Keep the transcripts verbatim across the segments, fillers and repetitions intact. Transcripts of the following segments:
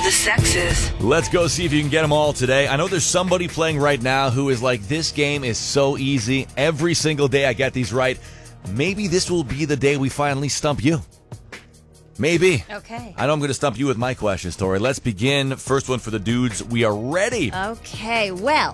the sexes. Let's go see if you can get them all today. I know there's somebody playing right now who is like, this game is so easy. Every single day I get these right. Maybe this will be the day we finally stump you. Maybe. Okay. I know I'm going to stump you with my questions, Tori. Let's begin. First one for the dudes. We are ready. Okay, well,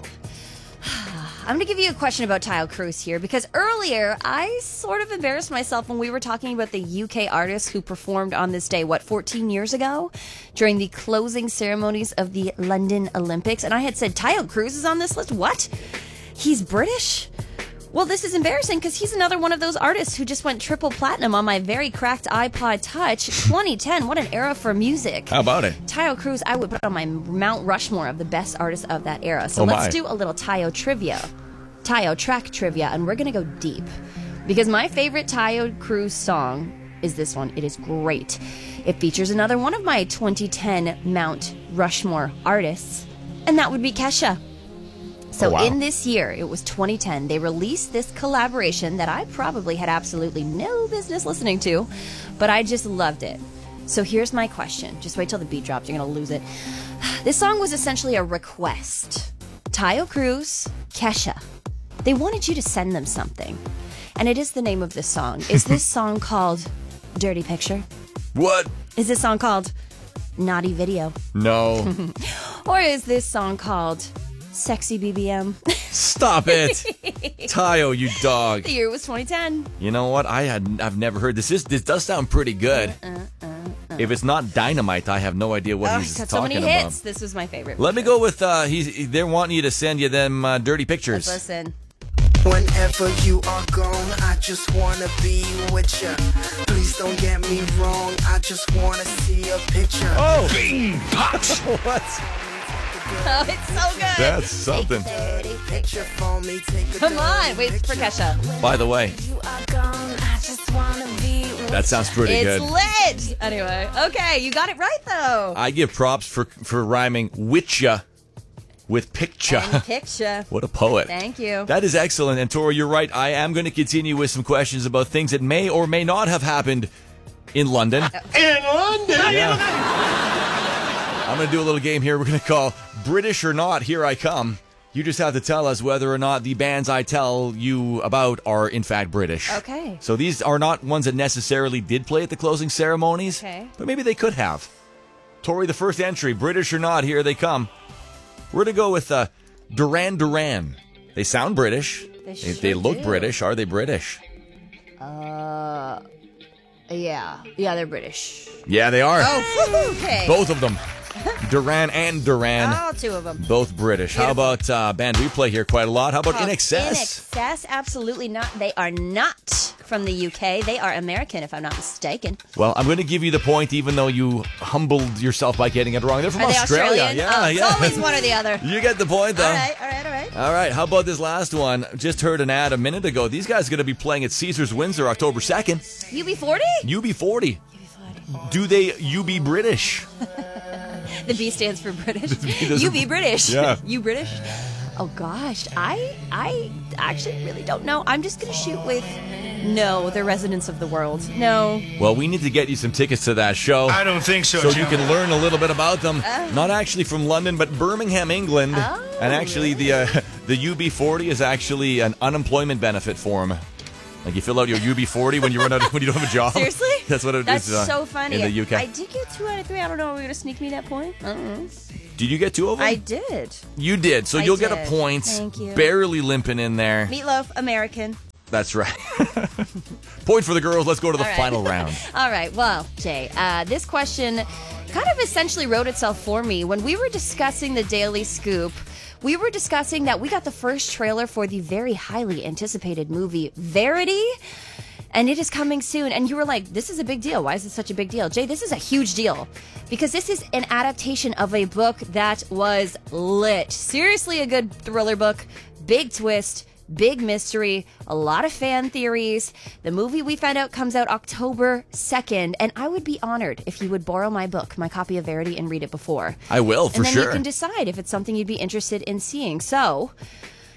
I'm going to give you a question about Taio Cruz here, because earlier I sort of embarrassed myself when we were talking about the U K artist who performed on this day, what, fourteen years ago? During the closing ceremonies of the London Olympics. And I had said, Taio Cruz is on this list? What? He's British? Well, this is embarrassing because he's another one of those artists who just went triple platinum on my very cracked iPod Touch. twenty ten, what an era for music. How about it? Taio Cruz, I would put on my Mount Rushmore of the best artists of that era. So Oh, let's my. do a little Taio trivia. Taio track trivia, and we're going to go deep. Because my favorite Taio Cruz song is this one. It is great. It features another one of my twenty ten Mount Rushmore artists, and that would be Kesha. So Oh, wow. in this year, it was twenty ten, they released this collaboration that I probably had absolutely no business listening to, but I just loved it. So here's my question. Just wait till the beat drops. You're going to lose it. This song was essentially a request. Taio Cruz, Kesha. They wanted you to send them something. And it is the name of this song. Is this song called Dirty Picture? What? Is this song called Naughty Video? No. Or is this song called Sexy B B M? Stop it. Taio, you dog. The year was twenty ten. You know what? I had I've never heard this. This, this does sound pretty good. Uh, uh, uh. If it's not Dynamite, I have no idea what Oh, he's it's got so talking many about. hits. This was my favorite. Let me go with uh he's they're wanting you to send you them uh, dirty pictures. Let's listen. Whenever you are gone, I just wanna be with ya. Please don't get me wrong, I just wanna see a picture. Oh, what? Oh, it's so good. That's something. Take a Picture for me, take a Come on, wait for Kesha. By the way, You are gone, I just wanna be with that sounds pretty It's good. lit. Anyway, okay, you got it right though. I give props for for rhyming witcha with picture. And picture. What a poet. Thank you. That is excellent. And Tori, you're right. I am going to continue with some questions about things that may or may not have happened in London. In London? Yeah. I'm going to do a little game here we're going to call British or Not, Here I Come. You just have to tell us whether or not the bands I tell you about are in fact British. Okay. So these are not ones that necessarily did play at the closing ceremonies, Okay. but maybe they could have. Tori, the first entry, British or Not, Here they come. We're going to go with uh, Duran Duran. They sound British. They They, sure they look do. British. Are they British? Uh, yeah. Yeah, they're British. Yeah, they are. Oh, okay. Both of them. Duran and Duran. Oh, two of them. Both British. How about uh, band we play here quite a lot? How about In In Excess? Excess, absolutely not. They are not from the U K. They are American, if I'm not mistaken. Well, I'm going to give you the point, even though you humbled yourself by getting it wrong. They're from Are they Australia. Australian? Yeah, oh, yeah. It's always one or the other. You get the point, though. All right, all right, all right. All right, how about this last one? Just heard an ad a minute ago. These guys are going to be playing at Caesars Windsor October second. U B forty? U B forty. Do they U B British? The B stands for British. doesn't- You be British. Yeah. You British? Oh gosh, I I actually really don't know. I'm just gonna shoot with no. They're residents of the world. No. Well, we need to get you some tickets to that show. I don't think so, So Jim. you can learn a little bit about them. Oh. Not actually from London, but Birmingham, England. Oh, and actually, the uh, the U B forty is actually an unemployment benefit for them. Like you fill out your U B forty when you run out when you don't have a job. Seriously? That's what it That's is. uh, so funny. in the U K. I did get two out of three. I don't know. Are we gonna sneak me that point? I don't know. Did you get two of them? I did. You did. So I you'll get a did. point. Thank you. Barely limping in there. Meatloaf, American. That's right. Point for the girls. Let's go to the All right. final round. All right. Well, Jay, uh, this question kind of essentially wrote itself for me. When we were discussing the Daily Scoop, we were discussing that we got the first trailer for the very highly anticipated movie Verity. And it is coming soon. And you were like, this is a big deal. Why is this such a big deal? Jay, this is a huge deal. Because this is an adaptation of a book that was lit. Seriously, a good thriller book. Big twist. Big mystery. A lot of fan theories. The movie we found out comes out October second. And I would be honored if you would borrow my book, my copy of Verity, and read it before. I will, for and then sure. you can decide if it's something you'd be interested in seeing. So,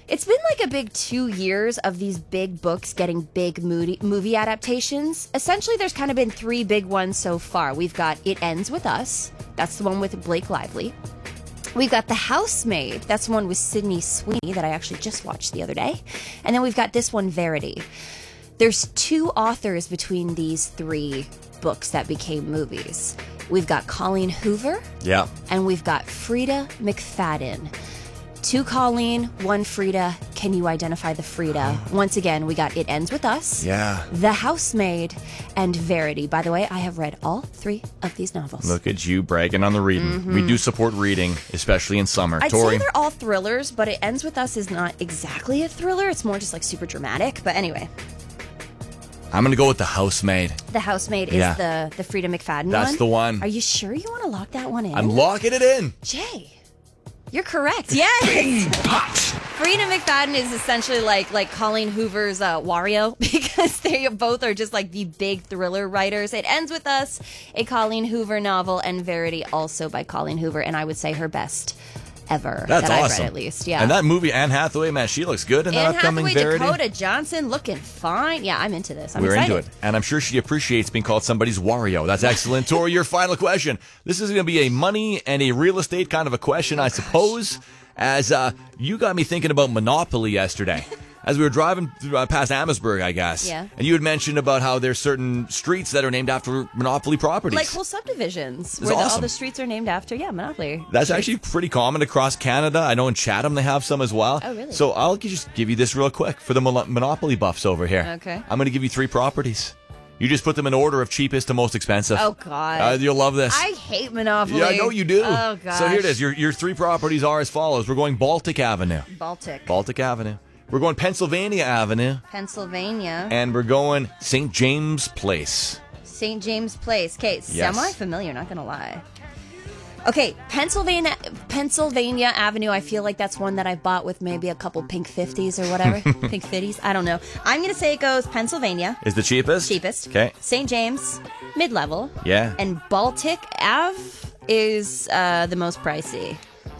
It's been like a big two years of these big books getting big movie, movie adaptations. Essentially, there's kind of been three big ones so far. We've got It Ends With Us. That's the one with Blake Lively. We've got The Housemaid. That's the one with Sydney Sweeney that I actually just watched the other day. And then we've got this one, Verity. There's two authors between these three books that became movies. We've got Colleen Hoover. Yeah. And we've got Frida McFadden. Two Colleen, one Frida. Can you identify the Frida? Once again, we got It Ends With Us. Yeah. The Housemaid, and Verity. By the way, I have read all three of these novels. Look at you bragging on the reading. Mm-hmm. We do support reading, especially in summer. I'd Tori. say they're all thrillers, but It Ends With Us is not exactly a thriller. It's more just like super dramatic. But anyway. I'm going to go with The Housemaid. The Housemaid is Yeah. the, the Frida McFadden one. That's the one. Are you sure you want to lock that one in? I'm locking it in. Jay, you're correct. Yes. Frida McFadden is essentially like like Colleen Hoover's uh, Wario, because they both are just like the big thriller writers. It Ends With Us, a Colleen Hoover novel, and Verity, also by Colleen Hoover, and I would say her best ever. That's that awesome. I've read, at least. Yeah. And that movie, Anne Hathaway, man, she looks good in that Anne upcoming Hathaway, Verity. Dakota Johnson, looking fine. Yeah, I'm into this. I'm We're excited. into it. And I'm sure she appreciates being called somebody's Wario. That's excellent. Tori, your final question. This is going to be a money and a real estate kind of a question, I suppose, as uh, you got me thinking about Monopoly yesterday. As we were driving through, uh, past Amherstburg, I guess. Yeah. And you had mentioned about how there's certain streets that are named after Monopoly properties. Like whole subdivisions It's where the, all awesome. the streets are named after, yeah, Monopoly. That's actually pretty common across Canada. I know in Chatham they have some as well. Oh, really? So I'll just give you this real quick for the Mon- Monopoly buffs over here. Okay. I'm going to give you three properties. You just put them in order of cheapest to most expensive. Oh, God. Uh, you'll love this. I hate Monopoly. Yeah, I know you do. Oh, gosh. So here it is. Your, your three properties are as follows. We're going Baltic Avenue. Baltic. Baltic Avenue. We're going Pennsylvania Avenue. Pennsylvania. And we're going Saint James Place. Saint James Place. Okay, Yes. semi-familiar, not going to lie. Okay, Pennsylvania Pennsylvania Avenue, I feel like that's one that I bought with maybe a couple pink fifties or whatever. Pink fifties? I don't know. I'm going to say it goes Pennsylvania. Is the cheapest? Cheapest. Okay. Saint James, mid-level. Yeah. And Baltic Ave is uh, the most pricey.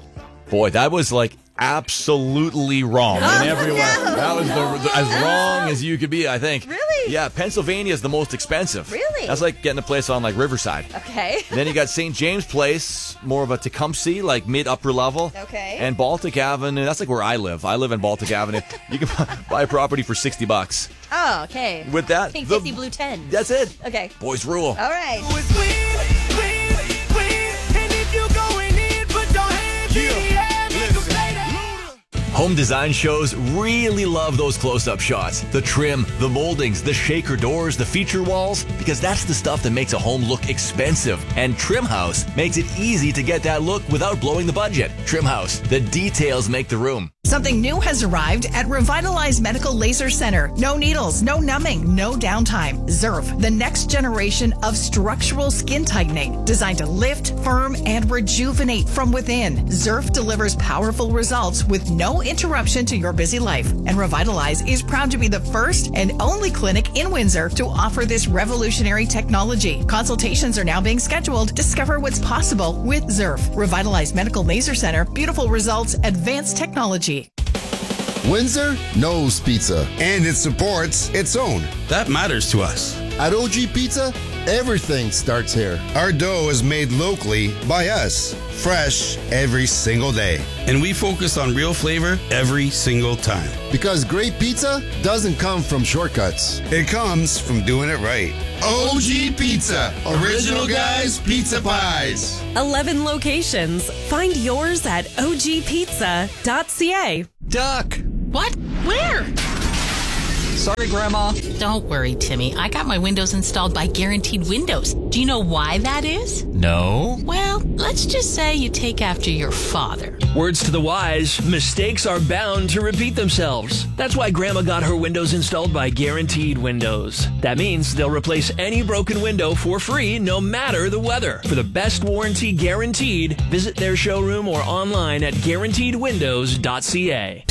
Boy, that was like absolutely wrong in every way. That was the, the- as wrong as you could be, I think. Really? Yeah, Pennsylvania is the most expensive. Really? That's like getting a place on like Riverside. Okay. And then you got Saint James Place, more of a Tecumseh, like mid upper level. Okay. And Baltic Avenue, that's like where I live. I live in Baltic Avenue. You can buy a property for sixty bucks. Oh, okay. With that, Pink the- fifty, blue ten. That's it. Okay. Boys rule. All right. It's win, win, win. And if you going in, put your hands in the air, make 'em play that. Home design shows really love those close-up shots. The trim, the moldings, the shaker doors, the feature walls, because that's the stuff that makes a home look expensive. And Trim House makes it easy to get that look without blowing the budget. Trim House, the details make the room. Something new has arrived at Revitalize Medical Laser Center. No needles, no numbing, no downtime. Zerf, the next generation of structural skin tightening, designed to lift, firm, and rejuvenate from within. Zerf delivers powerful results with no interruption to your busy life. And Revitalize is proud to be the first and only clinic in Windsor to offer this revolutionary technology. Consultations are now being scheduled. Discover what's possible with Zerf. Revitalize Medical Laser Center. Beautiful results, advanced technology. Windsor knows pizza. And it supports its own. That matters to us. At O G Pizza, everything starts here. Our dough is made locally by us, fresh every single day. And we focus on real flavor every single time. Because great pizza doesn't come from shortcuts. It comes from doing it right. O G Pizza, original guys pizza pies. eleven locations. Find yours at o g pizza dot c a. Duck. What? Where? Sorry, Grandma. Don't worry, Timmy. I got my windows installed by Guaranteed Windows. Do you know why that is? No. Well, let's just say you take after your father. Words to the wise, mistakes are bound to repeat themselves. That's why Grandma got her windows installed by Guaranteed Windows. That means they'll replace any broken window for free, no matter the weather. For the best warranty guaranteed, visit their showroom or online at guaranteed windows dot c a. Psst.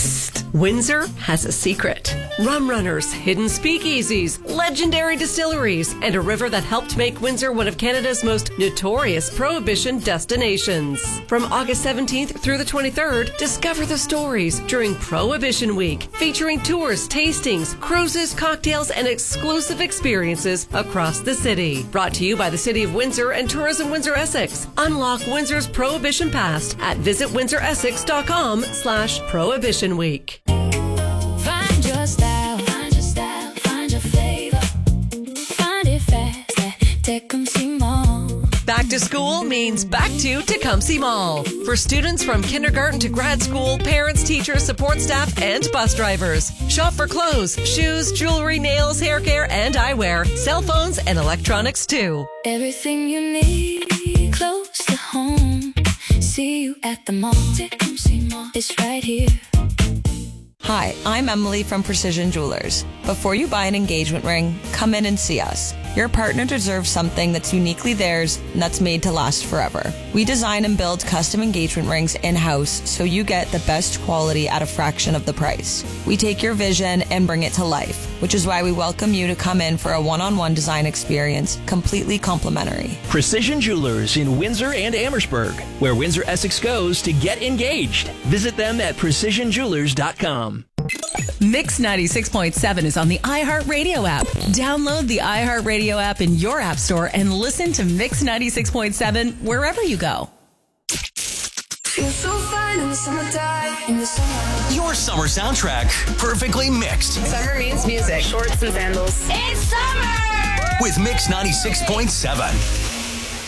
Windsor has a secret. Rum runners, hidden speakeasies, legendary distilleries, and a river that helped make Windsor one of Canada's most notorious prohibition destinations. From August seventeenth through the twenty-third, discover the stories during Prohibition Week, featuring tours, tastings, cruises, cocktails, and exclusive experiences across the city. Brought to you by the City of Windsor and Tourism Windsor Essex. Unlock Windsor's Prohibition Past at visit windsor essex dot com slash prohibition week. Find your style, find your style, find your flavor. Find it fast at Tecumseh Mall. Back to school means back to Tecumseh Mall. For students from kindergarten to grad school, parents, teachers, support staff, and bus drivers. Shop for clothes, shoes, jewelry, nails, hair care, and eyewear. Cell phones and electronics too. Everything you need, close to home. See you at the mall. Tecumseh Mall, it's right here. Hi, I'm Emily from Precision Jewelers. Before you buy an engagement ring, come in and see us. Your partner deserves something that's uniquely theirs and that's made to last forever. We design and build custom engagement rings in-house so you get the best quality at a fraction of the price. We take your vision and bring it to life, which is why we welcome you to come in for a one-on-one design experience, completely complimentary. Precision Jewelers in Windsor and Amherstburg, where Windsor Essex goes to get engaged. Visit them at precision jewelers dot com. Mix ninety-six point seven is on the iHeartRadio app. Download the iHeartRadio app in your app store and listen to Mix ninety-six point seven wherever you go. Feel so fine in the summertime, in the summer. Your summer soundtrack, perfectly mixed. Summer means music. Shorts and sandals. It's summer! With Mix ninety-six point seven.